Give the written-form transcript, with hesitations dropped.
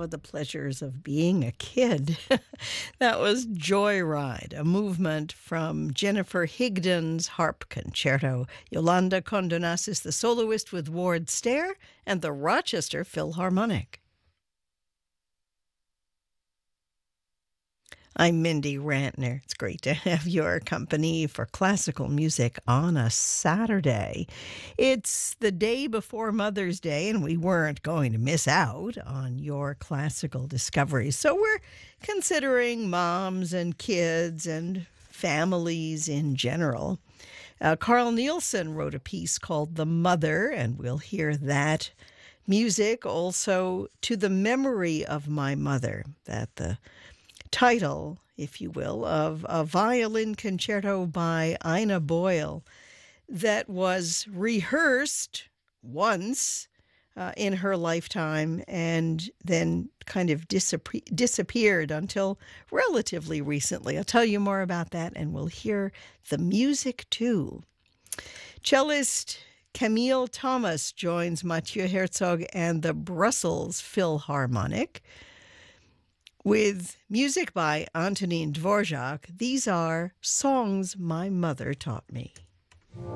Oh, the pleasures of being a kid. That was Joyride, a movement from Jennifer Higdon's Harp Concerto. Yolanda Condonasis, the soloist with Ward Stair, and the Rochester Philharmonic. I'm Mindy Rantner. It's great to have your company for classical music on a Saturday. It's the day before Mother's Day, and we weren't going to miss out on your classical discoveries. So we're considering moms and kids and families in general. Carl Nielsen wrote a piece called The Mother, and we'll hear that music also to the memory of my mother, that the title, if you will, of a violin concerto by Ina Boyle that was rehearsed once in her lifetime and then kind of disappeared until relatively recently. I'll tell you more about that, and we'll hear the music too. Cellist Camille Thomas joins Mathieu Herzog and the Brussels Philharmonic with music by Antonin Dvorak. These are Songs My Mother Taught Me.